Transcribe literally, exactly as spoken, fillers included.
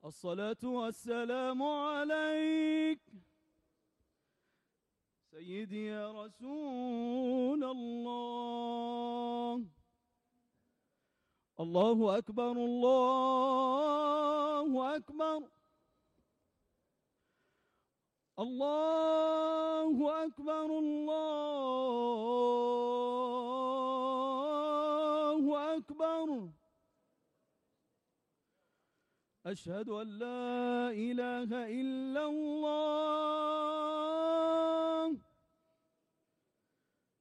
الصلاة والسلام عليك سيدي يا رسول الله. الله أكبر الله أكبر الله أكبر الله أكبر. أشهد أن لا إله إلا الله